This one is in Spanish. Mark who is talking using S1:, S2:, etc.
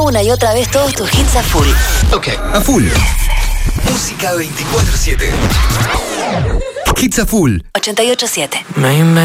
S1: una y otra vez todos tus hits a full.
S2: Ok, a full. Música 24/7. Hits a full.
S1: 88.7.